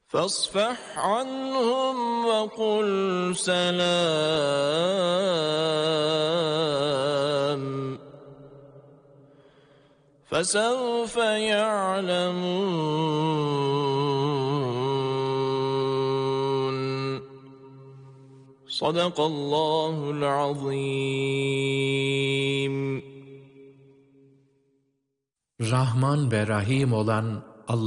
فاصفح عنهم وقل سلام فسوف يعلمون صدق الله العظيم. Rahman ve Rahim olan